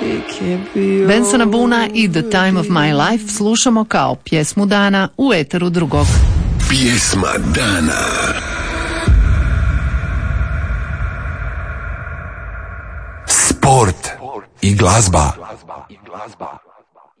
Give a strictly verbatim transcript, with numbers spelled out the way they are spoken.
Bensona Boona i The Time of My Life slušamo kao pjesmu dana u eteru drugog. Pjesma dana. Sport i glazba.